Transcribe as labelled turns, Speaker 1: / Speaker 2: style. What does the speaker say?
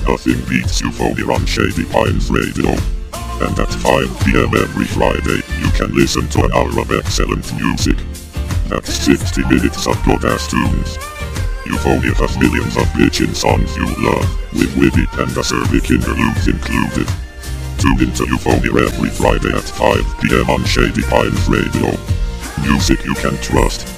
Speaker 1: Nothing beats Euphonia on Shady Pines Radio. And at 5 PM every Friday, you can listen to an hour of excellent music. That's 60 minutes of good-ass tunes. Euphonia has millions of bitchin' songs you love, with witty and acerbic interludes included. Tune into Euphonia every Friday at 5 PM on Shady Pines Radio. Music you can trust.